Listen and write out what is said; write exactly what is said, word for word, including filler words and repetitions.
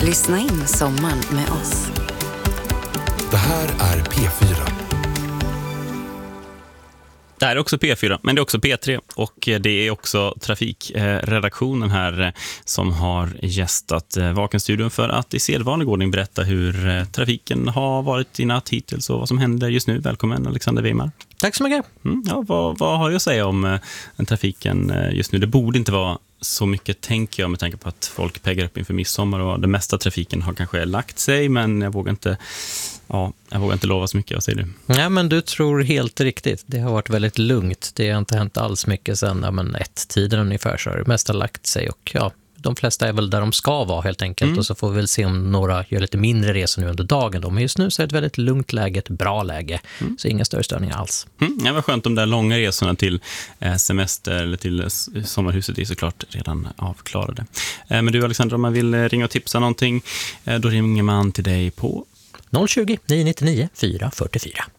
Lyssna in sommaren med oss. Det här är P fyra. Det här är också P fyra, men det är också P tre och det är också trafikredaktionen här som har gästat Vakenstudion för att i sedvanlig ordning berätta hur trafiken har varit i natt hittills och vad som händer just nu. Välkommen Alexander Weimar. Tack så mycket. Mm, ja, vad, vad har du att säga om den trafiken just nu? Det borde inte vara så mycket, tänker jag, med tanke på att folk peggar upp inför midsommar och den mesta trafiken har kanske lagt sig, men jag vågar inte, ja, jag vågar inte lova så mycket. Vad säger du? Nej, men du tror helt riktigt. Det har varit väldigt lugnt. Det har inte hänt alls mycket sedan ja, men ett-tiden ungefär, så har det mesta lagt sig och ja, de flesta är väl där de ska vara helt enkelt mm. och så får vi väl se om några gör lite mindre resor nu under dagen då. Men just nu så är det ett väldigt lugnt läge, ett bra läge, mm. så inga större störningar alls. Mm. Ja, vad skönt, de där långa resorna till eh, semester eller till eh, sommarhuset är såklart redan avklarade. Eh, men du Alexander, om man vill eh, ringa och tipsa någonting, eh, då ringer man till dig på noll tjugo, nio nio nio, fyra fyra fyra.